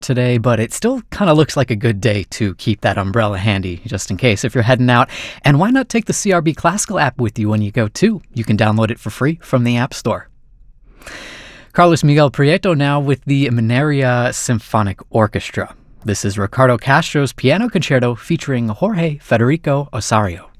today, but it still kind of looks like a good day to keep that umbrella handy just in case if you're heading out. And why not take the CRB Classical app with you when you go too? You can download it for free from the App Store. Carlos Miguel Prieto now with the Mineria Symphonic Orchestra. This is Ricardo Castro's Piano Concerto featuring Jorge Federico Osario.